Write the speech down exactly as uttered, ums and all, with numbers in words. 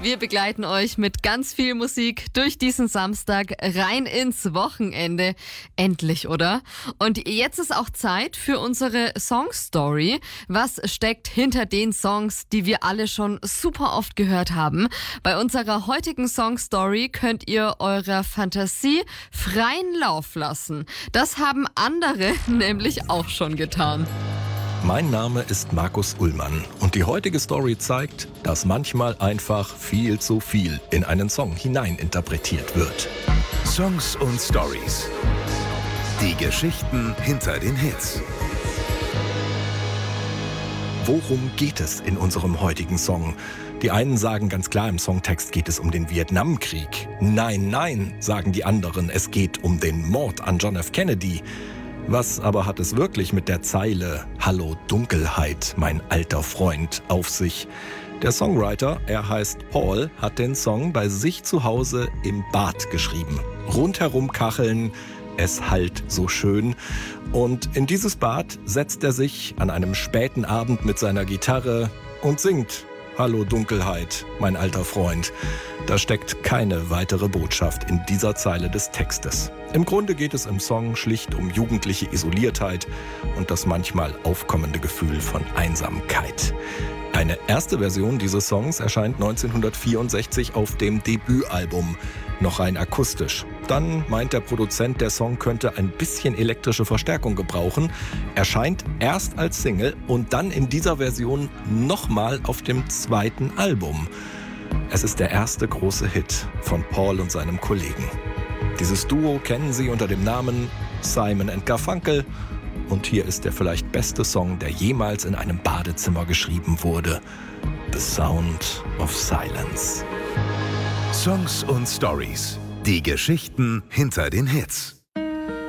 Wir begleiten euch mit ganz viel Musik durch diesen Samstag rein ins Wochenende. Endlich, oder? Und jetzt ist auch Zeit für unsere Songstory. Was steckt hinter den Songs, die wir alle schon super oft gehört haben? Bei unserer heutigen Songstory könnt ihr eurer Fantasie freien Lauf lassen. Das haben andere nämlich auch schon getan. Mein Name ist Markus Ullmann und die heutige Story zeigt, dass manchmal einfach viel zu viel in einen Song hineininterpretiert wird. Songs und Stories. Die Geschichten hinter den Hits. Worum geht es in unserem heutigen Song? Die einen sagen ganz klar, im Songtext geht es um den Vietnamkrieg. Nein, nein, sagen die anderen, es geht um den Mord an John F. Kennedy. Was aber hat es wirklich mit der Zeile »Hallo Dunkelheit, mein alter Freund« auf sich? Der Songwriter, er heißt Paul, hat den Song bei sich zu Hause im Bad geschrieben. Rundherum Kacheln, es hallt so schön. Und in dieses Bad setzt er sich an einem späten Abend mit seiner Gitarre und singt »Hallo Dunkelheit, mein alter Freund«. Da steckt keine weitere Botschaft in dieser Zeile des Textes. Im Grunde geht es im Song schlicht um jugendliche Isoliertheit und das manchmal aufkommende Gefühl von Einsamkeit. Eine erste Version dieses Songs erscheint neunzehnhundertvierundsechzig auf dem Debütalbum, noch rein akustisch. Dann meint der Produzent, der Song könnte ein bisschen elektrische Verstärkung gebrauchen, erscheint erst als Single und dann in dieser Version nochmal auf dem zweiten Album. Es ist der erste große Hit von Paul und seinem Kollegen. Dieses Duo kennen Sie unter dem Namen Simon and Garfunkel. Und hier ist der vielleicht beste Song, der jemals in einem Badezimmer geschrieben wurde. The Sound of Silence. Songs und Stories. Die Geschichten hinter den Hits.